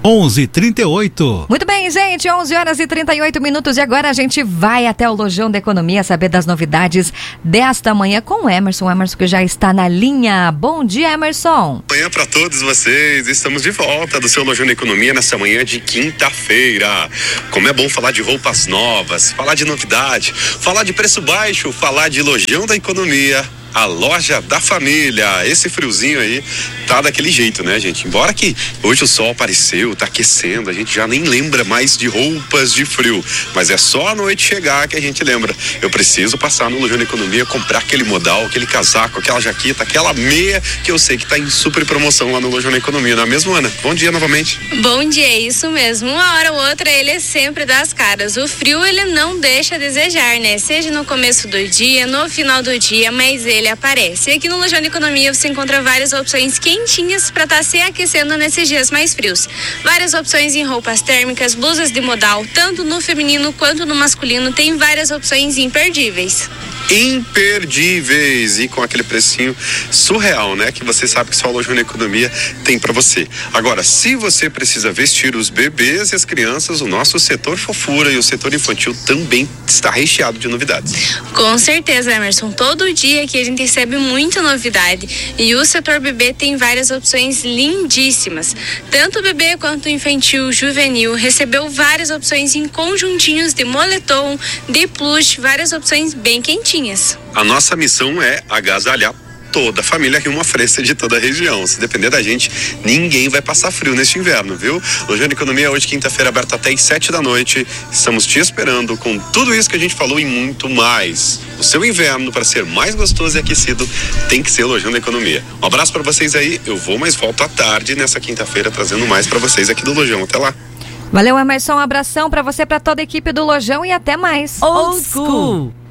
11:38. Muito bem, gente, 11h38 e agora a gente vai até o Lojão da Economia saber das novidades desta manhã com o Emerson. Emerson que já está na linha. Bom dia, Emerson. Bom dia para todos vocês. Estamos de volta do seu Lojão da Economia nessa manhã de quinta-feira. Como é bom falar de roupas novas, falar de novidade, falar de preço baixo, falar de Lojão da Economia. A loja da família. Esse friozinho aí tá daquele jeito, né, gente? Embora que hoje o sol apareceu, tá aquecendo, a gente já nem lembra mais de roupas de frio. Mas é só a noite chegar que a gente lembra. Eu preciso passar no Lojão da Economia, comprar aquele modal, aquele casaco, aquela jaqueta, aquela meia que eu sei que tá em super promoção lá no Lojão da Economia, não é mesmo, Ana? Bom dia novamente. Bom dia, é isso mesmo. Uma hora ou outra ele é sempre das caras. O frio ele não deixa a desejar, né? Seja no começo do dia, no final do dia, mas ele aparece. E aqui no Lojão da Economia você encontra várias opções quentinhas para estar se aquecendo nesses dias mais frios. Várias opções em roupas térmicas, blusas de modal, tanto no feminino quanto no masculino, tem várias opções imperdíveis. Imperdíveis e com aquele precinho surreal, né? Que você sabe que só a Lojão da Economia tem para você. Agora, se você precisa vestir os bebês e as crianças, o nosso setor fofura e o setor infantil também está recheado de novidades. Com certeza, Emerson. Todo dia aqui a gente recebe muita novidade e o setor bebê tem várias opções lindíssimas. Tanto o bebê quanto o infantil, juvenil, recebeu várias opções em conjuntinhos de moletom, de plush, várias opções bem quentinhas. A nossa missão é agasalhar toda a família Rio Fresca de toda a região. Se depender da gente, ninguém vai passar frio neste inverno, viu? Lojão da Economia hoje, quinta-feira, aberta até às 7 da noite. Estamos te esperando com tudo isso que a gente falou e muito mais. O seu inverno, para ser mais gostoso e aquecido, tem que ser o Lojão da Economia. Um abraço para vocês aí. Eu vou, mas volto à tarde nessa quinta-feira trazendo mais para vocês aqui do Lojão. Até lá. Valeu, Emerson. Um abração para você, para toda a equipe do Lojão e até mais. Old School.